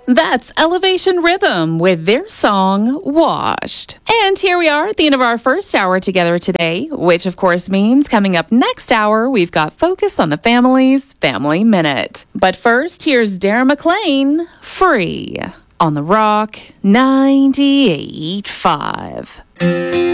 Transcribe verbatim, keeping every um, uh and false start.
That's Elevation Rhythm with their song, Washed. And here we are at the end of our first hour together today, which of course means coming up next hour, we've got Focus on the Family's Family Minute. But first, here's Darren McLean, Free, on The Rock ninety-eight point five.